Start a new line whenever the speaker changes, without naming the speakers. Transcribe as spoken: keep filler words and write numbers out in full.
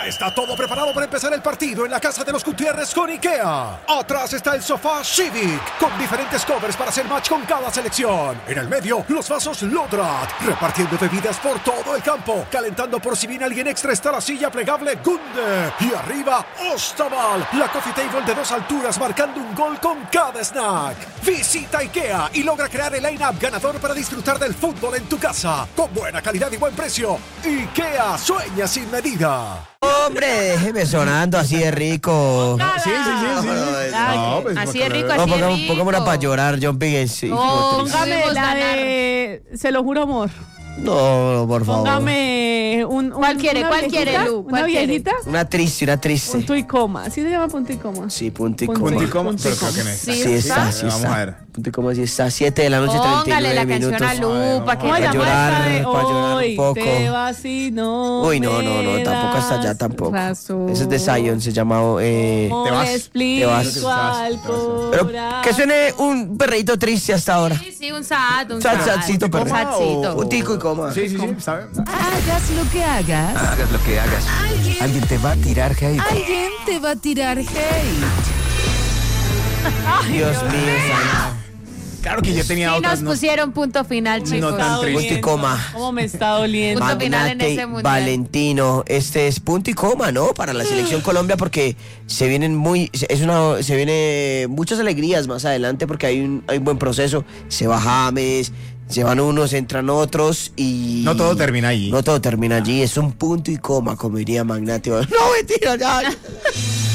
Ya está todo preparado para empezar el partido en la casa de los Gutiérrez con IKEA. Atrás está el sofá Civic, con diferentes covers para hacer match con cada selección. En el medio, los vasos Lodrat, repartiendo bebidas por todo el campo. Calentando por si viene alguien extra está la silla plegable Gunde. Y arriba, Ostaval, la coffee table de dos alturas marcando un gol con cada snack. Visita IKEA y logra crear el line-up ganador para disfrutar del fútbol en tu casa. Con buena calidad y buen precio. IKEA, sueña sin medida.
Hombre, déjeme sonando así de rico.
Sí, sí, sí, sí.
No,
pues,
así de rico,
No,
así de
pongamos,
rico.
pongamos una para llorar, John Pigues. Sí,
Póngame
Podemos
la
ganar.
de Se lo juro, amor.
no, por favor.
Póngame un, un
¿Cuál quiere?
una
¿Cuál
viejita,
quiere, Lu?
Una
¿Cuál quiere?
viejita.
Una triste, una triste.
Punto y coma. ¿Sí se llama punto y coma?
Sí, punto y
Punto
coma.
y
Sí,
coma.
Punto y coma, pero creo que no es.
Sí,
está,
¿está?
sí
Vamos
está.
a ver.
Punto y coma, sí está. siete de la noche, treinta y
Póngale
nueve
la
minutos.
canción a Lu para que
¿Cómo se
Para
llama
llorar,
esta de
para llorar un
hoy?
poco.
Te vas y no
Uy, no, no, no,
me
tampoco hasta allá
das
tampoco.
razón.
Ese es de Zion, se llama... Eh,
¿Cómo
Te vas,
le
te
explico
vas.
al
pero
corazón?
que suene un perreíto triste hasta ahora.
Sí, sí, un sad, un
Sad,
sad.
sadcito,
Un
perro.
sadcito.
Puntico y coma.
Sí, sí, sí, está bien.
Hagas lo que hagas,
Hagas lo que hagas. Alguien te va a tirar hate.
alguien te va a tirar hate.
Dios mío, santo.
Claro que yo tenía
Sí,
otras.
nos pusieron punto final, chicos.
No tan triste.
Punto y coma.
¿Cómo me está doliendo?
Punto final en
Magnate
ese mundial.
Valentino, este es punto y coma, ¿no? Para la selección Colombia porque se vienen muy, es una, se viene muchas alegrías más adelante porque hay un, hay un buen proceso. Se va James, se van unos, entran otros y
No todo termina allí.
No todo termina allí, es un punto y coma, como diría Magnate. No, mentira, ya.